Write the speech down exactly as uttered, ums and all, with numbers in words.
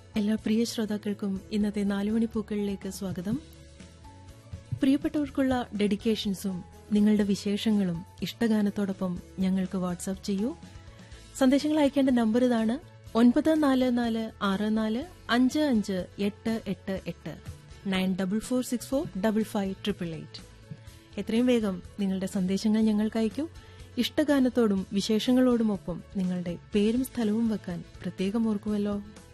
എല്ലാ പ്രിയ ശ്രോതാക്കൾക്കും ഇന്നത്തെ നാലുമണിപ്പൂക്കളിലേക്ക് സ്വാഗതം. പ്രിയപ്പെട്ടവർക്കുള്ള ഡെഡിക്കേഷൻസും നിങ്ങളുടെ വിശേഷങ്ങളും ഇഷ്ടഗാനത്തോടൊപ്പം ഞങ്ങൾക്ക് വാട്സാപ്പ് ചെയ്യൂ. സന്ദേശങ്ങൾ അയക്കേണ്ട നമ്പർ ഇതാണ്: ഒൻപത് നാല് നാല് ആറ് നാല് അഞ്ച് അഞ്ച് എട്ട് എട്ട് എട്ട് nine double four six four double five triple eight. എത്രയും വേഗം നിങ്ങളുടെ സന്ദേശങ്ങൾ ഞങ്ങൾക്ക് അയക്കൂ. ഇഷ്ടഗാനത്തോടും വിശേഷങ്ങളോടുമൊപ്പം നിങ്ങളുടെ പേരും സ്ഥലവും വെക്കാൻ പ്രത്യേകം ഓർക്കുമല്ലോ.